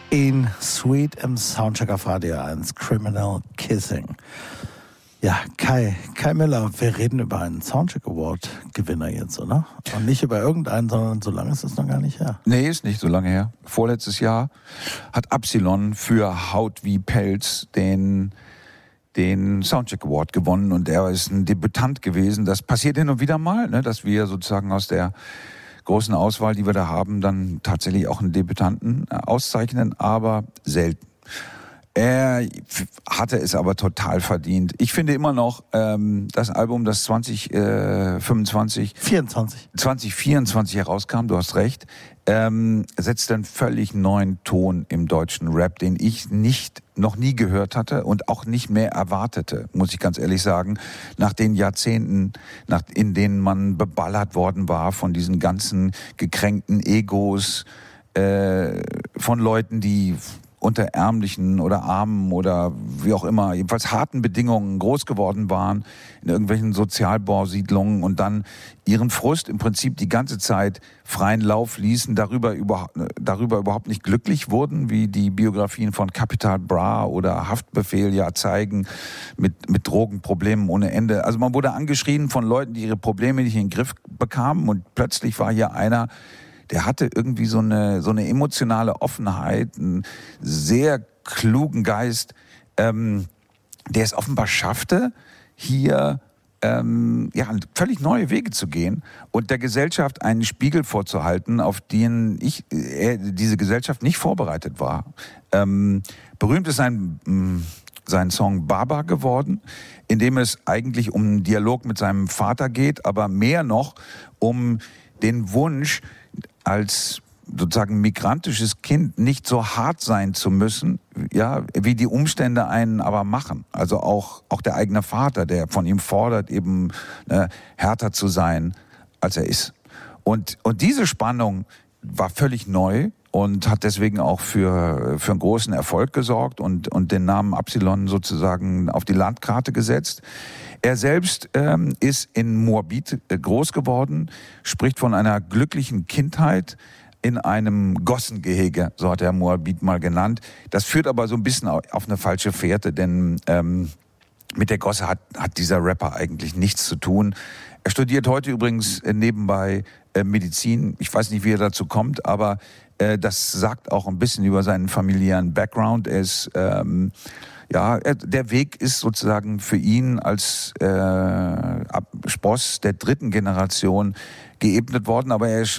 In Sweet im Soundcheck auf Radio 1, Criminal Kissing. Ja, Kai Müller, wir reden über einen Soundcheck Award Gewinner jetzt, oder? Und nicht über irgendeinen, sondern so lange ist es noch gar nicht her. Nee, ist nicht so lange her. Vorletztes Jahr hat Absilon für Haut wie Pelz den Soundcheck Award gewonnen und er ist ein Debütant gewesen. Das passiert hin und wieder mal, ne, dass wir sozusagen aus der großen Auswahl, die wir da haben, dann tatsächlich auch einen Debütanten auszeichnen, aber selten. Er hatte es aber total verdient. Ich finde immer noch, das Album, das 2024 herauskam, du hast recht, setzt einen völlig neuen Ton im deutschen Rap, den ich noch nie gehört hatte und auch nicht mehr erwartete, muss ich ganz ehrlich sagen, nach den Jahrzehnten, in denen man beballert worden war von diesen ganzen gekränkten Egos, von Leuten, die unter ärmlichen oder armen oder wie auch immer, jedenfalls harten Bedingungen groß geworden waren, in irgendwelchen Sozialbausiedlungen und dann ihren Frust im Prinzip die ganze Zeit freien Lauf ließen, darüber überhaupt nicht glücklich wurden, wie die Biografien von Capital Bra oder Haftbefehl ja zeigen, mit Drogenproblemen ohne Ende. Also man wurde angeschrien von Leuten, die ihre Probleme nicht in den Griff bekamen und plötzlich war hier einer, der hatte irgendwie so eine emotionale Offenheit, einen sehr klugen Geist, der es offenbar schaffte, hier völlig neue Wege zu gehen und der Gesellschaft einen Spiegel vorzuhalten, auf den diese Gesellschaft nicht vorbereitet war. Berühmt ist sein Song Baba geworden, in dem es eigentlich um einen Dialog mit seinem Vater geht, aber mehr noch um den Wunsch, als sozusagen migrantisches Kind nicht so hart sein zu müssen, ja, wie die Umstände einen aber machen. Also auch der eigene Vater, der von ihm fordert, eben härter zu sein, als er ist. Und diese Spannung war völlig neu und hat deswegen auch für einen großen Erfolg gesorgt und den Namen Absilon sozusagen auf die Landkarte gesetzt. Er selbst ist in Moabit groß geworden, spricht von einer glücklichen Kindheit in einem Gossengehege, so hat er Moabit mal genannt. Das führt aber so ein bisschen auf eine falsche Fährte, denn mit der Gosse hat dieser Rapper eigentlich nichts zu tun. Er studiert heute übrigens nebenbei Medizin. Ich weiß nicht, wie er dazu kommt, aber das sagt auch ein bisschen über seinen familiären Background. Er ist der Weg ist sozusagen für ihn als Spross der dritten Generation geebnet worden, aber er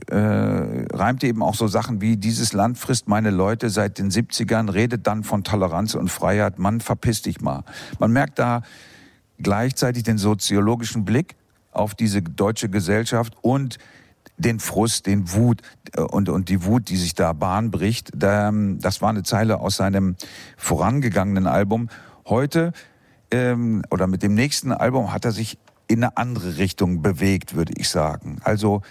reimte eben auch so Sachen wie: Dieses Land frisst meine Leute seit den 70ern, redet dann von Toleranz und Freiheit, Mann, verpiss dich mal. Man merkt da gleichzeitig den soziologischen Blick auf diese deutsche Gesellschaft und den Frust, den Wut und die Wut, die sich da Bahn bricht. Das war eine Zeile aus seinem vorangegangenen Album. Heute oder mit dem nächsten Album hat er sich in eine andere Richtung bewegt, würde ich sagen. Also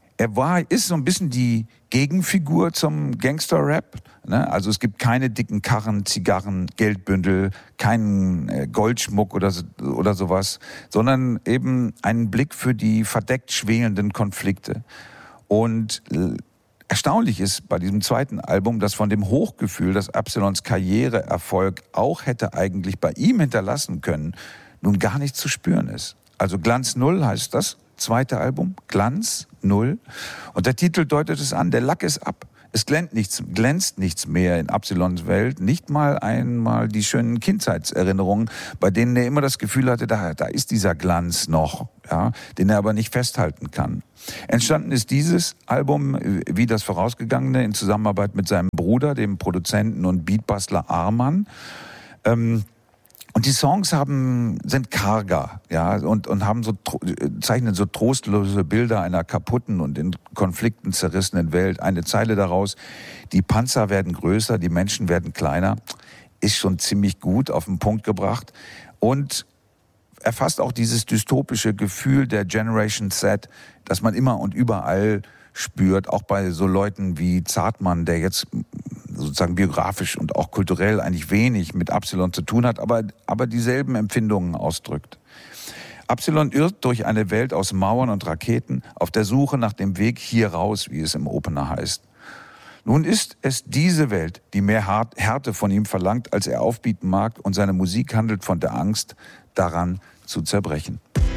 ist so ein bisschen die Gegenfigur zum Gangster-Rap. Ne? Also es gibt keine dicken Karren, Zigarren, Geldbündel, keinen Goldschmuck oder sowas, sondern eben einen Blick für die verdeckt schwelenden Konflikte. Und erstaunlich ist bei diesem zweiten Album, dass von dem Hochgefühl, das Absilons Karriereerfolg auch hätte eigentlich bei ihm hinterlassen können, nun gar nicht zu spüren ist. Also Glanz Null heißt das zweite Album, Glanz Null. Und der Titel deutet es an, der Lack ist ab. Es glänzt nichts mehr in Absilons Welt, nicht mal einmal die schönen Kindheitserinnerungen, bei denen er immer das Gefühl hatte, da ist dieser Glanz noch, ja, den er aber nicht festhalten kann. Entstanden ist dieses Album, wie das vorausgegangene, in Zusammenarbeit mit seinem Bruder, dem Produzenten und Beatbastler Arman. Und die Songs sind karger, ja, und haben zeichnen so trostlose Bilder einer kaputten und in Konflikten zerrissenen Welt. Eine Zeile daraus: Die Panzer werden größer, die Menschen werden kleiner, ist schon ziemlich gut auf den Punkt gebracht und erfasst auch dieses dystopische Gefühl der Generation Z, das man immer und überall spürt, auch bei so Leuten wie Zartmann, der jetzt sozusagen biografisch und auch kulturell eigentlich wenig mit Absilon zu tun hat, aber dieselben Empfindungen ausdrückt. Absilon irrt durch eine Welt aus Mauern und Raketen auf der Suche nach dem Weg hier raus, wie es im Opener heißt. Nun ist es diese Welt, die mehr Härte von ihm verlangt, als er aufbieten mag, und seine Musik handelt von der Angst, daran zu zerbrechen.